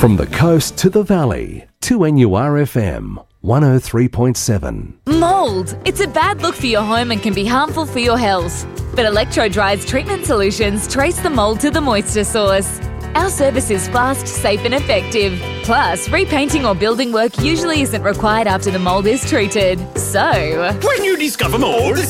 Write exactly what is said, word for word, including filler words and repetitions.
From the coast to the valley, two N U R F M, one oh three point seven. Mould. It's a bad look for your home and can be harmful for your health. But Electro-Dry's treatment solutions trace the mould to the moisture source. Our service is fast, safe and effective. Plus, repainting or building work usually isn't required after the mould is treated. So, when you discover mould,